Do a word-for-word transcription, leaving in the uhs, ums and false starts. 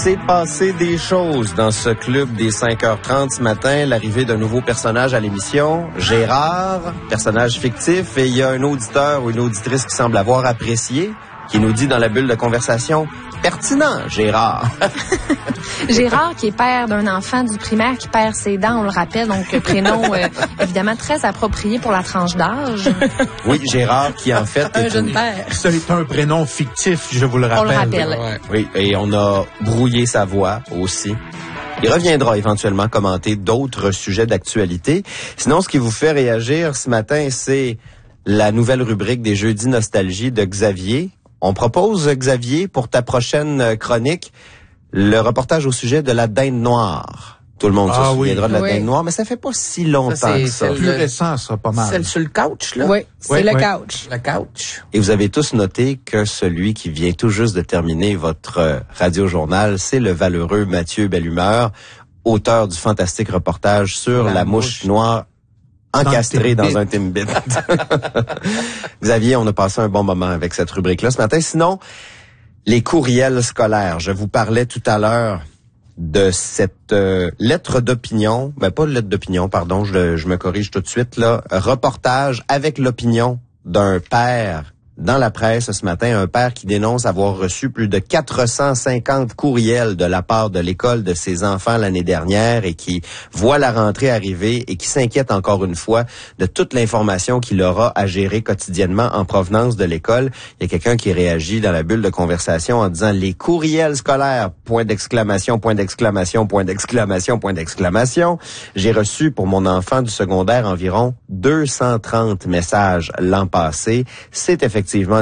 C'est passé des choses dans ce club des cinq heures trente ce matin. L'arrivée d'un nouveau personnage à l'émission, Gérard, personnage fictif. Et il y a un auditeur ou une auditrice qui semble avoir apprécié, qui nous dit dans la bulle de conversation, pertinent, Gérard. Gérard, qui est père d'un enfant du primaire qui perd ses dents, on le rappelle, donc prénom euh, évidemment très approprié pour la tranche d'âge. Oui, Gérard, qui en fait un est jeune une... père. C'est un prénom fictif, je vous le rappelle. On le rappelle. Ouais. Oui, et on a brouillé sa voix aussi. Il reviendra éventuellement commenter d'autres sujets d'actualité. Sinon, ce qui vous fait réagir ce matin, c'est la nouvelle rubrique des Jeudis Nostalgie de Xavier. On propose, Xavier, pour ta prochaine chronique, le reportage au sujet de la dinde noire. Tout le monde ah, se souviendra oui. de la oui. dinde noire, mais ça fait pas si longtemps ça, que ça. c'est Plus le, récent, ça, pas mal. Celle sur le couch, là? Oui, c'est Oui, le oui. couch. Le couch. Et vous avez tous noté que celui qui vient tout juste de terminer votre euh, radiojournal, c'est le valeureux Mathieu Bellumeur, auteur du fantastique reportage sur la, La mouche mouche. noire encastrée Dans dans, le un Timbit. Xavier, on a passé un bon moment avec cette rubrique-là ce matin. Sinon, les courriels scolaires. Je vous parlais tout à l'heure de cette euh, lettre d'opinion, ben pas lettre d'opinion, pardon, je, je me corrige tout de suite là, reportage avec l'opinion d'un père dans la presse ce matin, un père qui dénonce avoir reçu plus de quatre cent cinquante courriels de la part de l'école de ses enfants l'année dernière et qui voit la rentrée arriver et qui s'inquiète encore une fois de toute l'information qu'il aura à gérer quotidiennement en provenance de l'école. Il y a quelqu'un qui réagit dans la bulle de conversation en disant les courriels scolaires, point d'exclamation, point d'exclamation, point d'exclamation, point d'exclamation. J'ai reçu pour mon enfant du secondaire environ deux cent trente messages l'an passé. C'est effectivement